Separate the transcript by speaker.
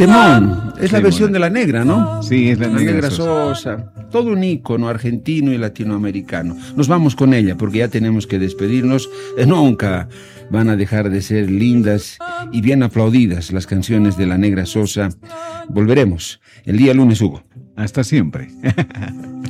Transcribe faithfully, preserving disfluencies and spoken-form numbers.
Speaker 1: Temón, es la
Speaker 2: Temón.
Speaker 1: versión de La Negra, ¿no?
Speaker 2: Sí, es la
Speaker 1: La
Speaker 2: Negra
Speaker 1: Negra
Speaker 2: Sosa.
Speaker 1: Sosa. Todo un ícono argentino y latinoamericano. Nos vamos con ella porque ya tenemos que despedirnos. Eh, Nunca van a dejar de ser lindas y bien aplaudidas las canciones de La Negra Sosa. Volveremos el día lunes, Hugo.
Speaker 2: Hasta siempre.